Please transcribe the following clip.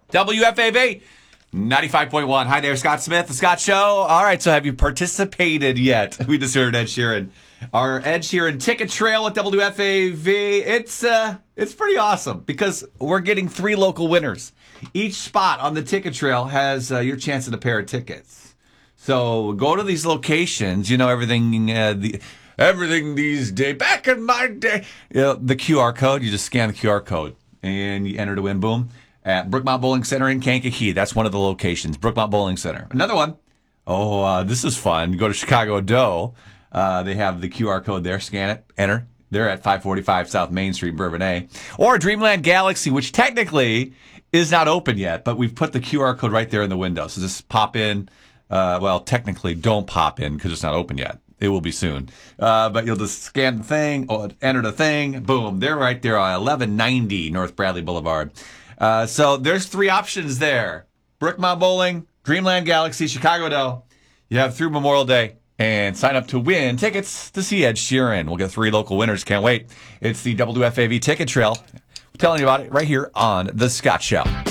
WFAV 95.1. Hi there, Scott Smith, The Scott Show. All right, so have you participated yet? We just heard Ed Sheeran. Our Ed Sheeran ticket trail at WFAV. It's pretty awesome because we're getting 3 local winners. Each spot on the ticket trail has your chance at a pair of tickets. So go to these locations. You know everything. Everything these days. Back in my day, the QR code. You just scan the QR code and you enter to win. Boom. At Brookmont Bowling Center in Kankakee. That's one of the locations. Brookmont Bowling Center. Another one. This is fun. You go to Chicago Doe. They have the QR code there. Scan it. Enter. They're at 545 South Main Street, Bourbonnais. Or Dreamland Galaxy, which technically is not open yet, but we've put the QR code right there in the window. So just pop in. Technically don't pop in because it's not open yet. It will be soon. But you'll just scan the thing, or enter the thing. Boom. They're right there on 1190 North Bradley Boulevard. So there's 3 options there. Brookmont Bowling, Dreamland Galaxy, Chicago Doe. You have through Memorial Day and sign up to win tickets to see Ed Sheeran. We'll get 3 local winners. Can't wait. It's the WFAV Ticket Trail. I'm telling you about it right here on The Scott Show.